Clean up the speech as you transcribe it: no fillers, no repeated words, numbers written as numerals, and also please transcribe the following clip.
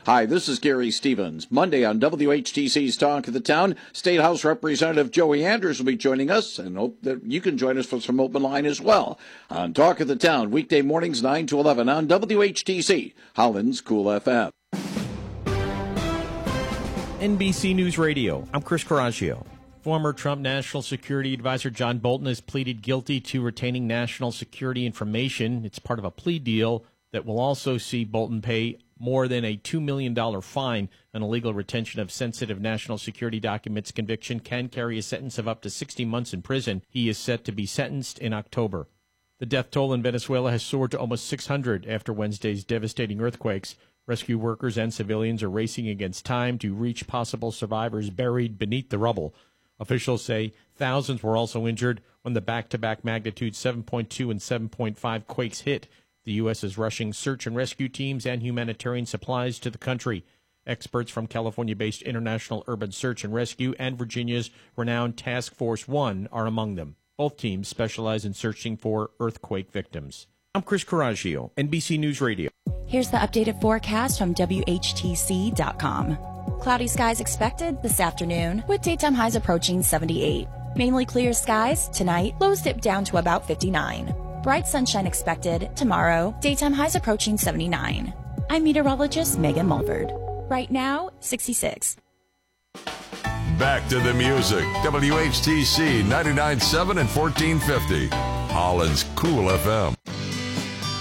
Hi, this is Gary Stevens. Monday on WHTC's Talk of the Town, State House Representative Joey Anders will be joining us, and hope that you can join us for some open line as well. On Talk of the Town, weekday mornings 9 to 11 on WHTC, Holland's Cool FM. NBC News Radio, I'm Chris Coraggio. Former Trump National Security Advisor John Bolton has pleaded guilty to retaining national security information. It's part of a plea deal that will also see Bolton pay more than a $2 million fine. An illegal retention of sensitive national security documents conviction can carry a sentence of up to 60 months in prison. He is set to be sentenced in October. The death toll in Venezuela has soared to almost 600 after Wednesday's devastating earthquakes. Rescue workers and civilians are racing against time to reach possible survivors buried beneath the rubble. Officials say thousands were also injured when the back-to-back magnitude 7.2 and 7.5 quakes hit. The U.S. is rushing search and rescue teams and humanitarian supplies to the country. Experts from California-based International Urban Search and Rescue and Virginia's renowned Task Force One are among them. Both teams specialize in searching for earthquake victims. I'm Chris Coraggio, NBC News Radio. Here's the updated forecast from WHTC.com. Cloudy skies expected this afternoon, with daytime highs approaching 78. Mainly clear skies tonight, lows dip down to about 59. Bright sunshine expected tomorrow, daytime highs approaching 79. I'm meteorologist Megan Mulford. Right now, 66. Back to the music. WHTC 99.7 and 1450. Holland's Cool FM.